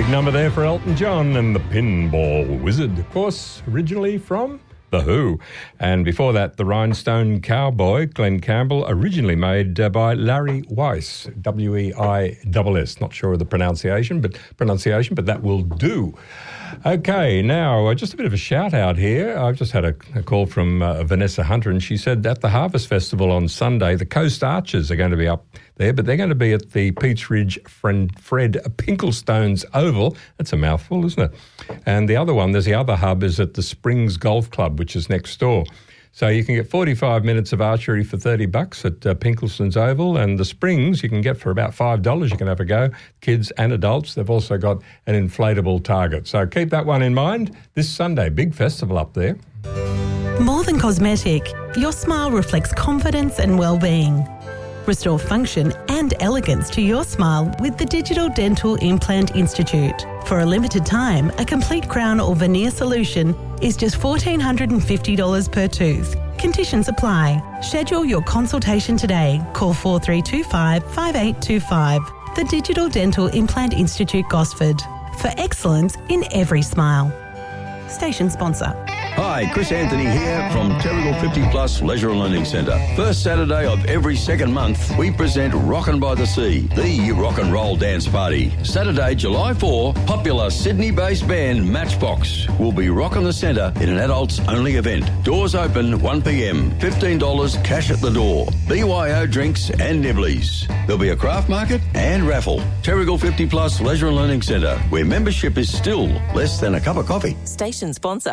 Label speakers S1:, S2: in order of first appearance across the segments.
S1: number there for Elton John and the Pinball Wizard, of course, originally from The Who. And before that, the Rhinestone Cowboy, Glenn Campbell, originally made by Larry Weiss, W-E-I-S-S. Not sure of the pronunciation, but that will do. Okay, now just a bit of a shout out here. I've just had a call from Vanessa Hunter, and she said at the Harvest Festival on Sunday, the Coast Archers are going to be up there, but they're going to be at the Peach Ridge Fred Pinklestones Oval. That's a mouthful, isn't it? And the other one, there's the other hub, is at the Springs Golf Club, which is next door. So you can get 45 minutes of archery for $30 at Pinklestones Oval, and the Springs you can get for about $5. You can have a go, kids and adults. They've also got an inflatable target. So keep that one in mind. This Sunday, big festival up there.
S2: More than cosmetic, your smile reflects confidence and well-being. Restore function and elegance to your smile with the Digital Dental Implant Institute. For a limited time, a complete crown or veneer solution is just $1,450 per tooth. Conditions apply. Schedule your consultation today. Call 4325 5825. The Digital Dental Implant Institute, Gosford. For excellence in every smile. Station sponsor.
S3: Hi, Chris Anthony here from Terrigal 50 Plus Leisure and Learning Centre. First Saturday of every second month, we present Rockin' by the Sea, the rock and roll dance party. Saturday, July 4, popular Sydney-based band Matchbox will be rocking the centre in an adults-only event. Doors open 1 p.m, $15 cash at the door. BYO drinks and nibblies. There'll be a craft market and raffle. Terrigal 50 Plus Leisure and Learning Centre, where membership is still less than a cup of coffee.
S2: Station sponsor.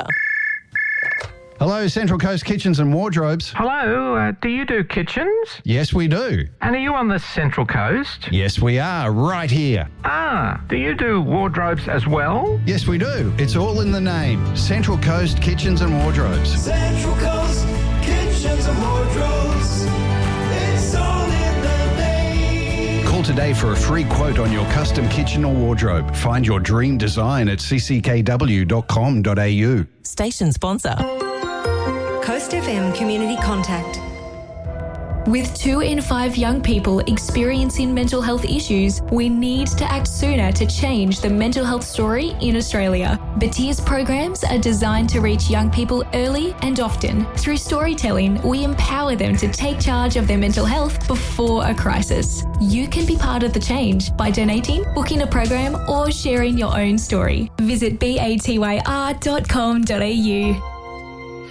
S4: Hello, Central Coast Kitchens and Wardrobes.
S5: Hello, do you do kitchens?
S4: Yes, we do.
S5: And are you on the Central Coast?
S4: Yes, we are, right here.
S5: Do you do wardrobes as well?
S4: Yes, we do. It's all in the name. Central Coast Kitchens and Wardrobes.
S6: Central Coast Kitchens and Wardrobes. It's all in the name.
S4: Call today for a free quote on your custom kitchen or wardrobe. Find your dream design at cckw.com.au.
S2: Station sponsor.
S7: Coast FM Community Contact.
S8: With 2 in 5 young people experiencing mental health issues, we need to act sooner to change the mental health story in Australia. Battea's programs are designed to reach young people early and often. Through storytelling, we empower them to take charge of their mental health before a crisis. You can be part of the change by donating, booking a program, or sharing your own story. Visit batyr.com.au.